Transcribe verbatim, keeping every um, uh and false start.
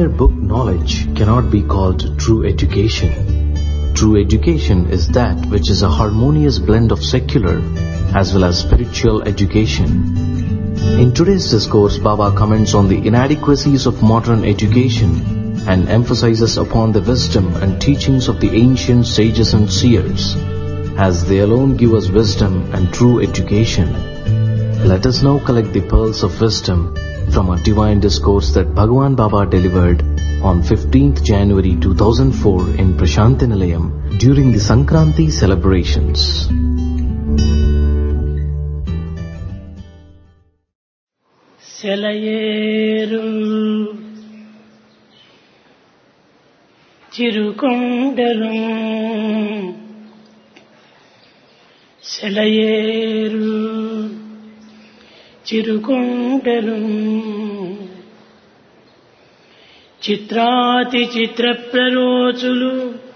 mere book knowledge cannot be called true education. True education is that which is a harmonious blend of secular as well as spiritual education. In today's discourse, Baba comments on the inadequacies of modern education and emphasizes upon the wisdom and teachings of the ancient sages and seers, as they alone give us wisdom and true education. Let us now collect the pearls of wisdom from a divine discourse that Bhagwan Baba delivered on fifteenth January two thousand four in Prashanti Nilayam during the Sankranti celebrations. సెలయేరు చిరుకొండలు సెలయేరు చిరుకొండలు చిత్రాతి చిత్ర ప్రరోచులు